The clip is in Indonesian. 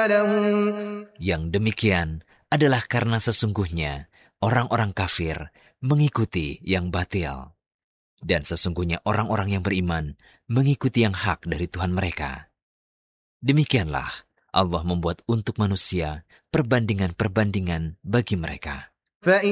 Yang demikian adalah karena sesungguhnya orang-orang kafir mengikuti yang batil. Dan sesungguhnya orang-orang yang beriman mengikuti yang hak dari Tuhan mereka. Demikianlah Allah membuat untuk manusia perbandingan-perbandingan bagi mereka.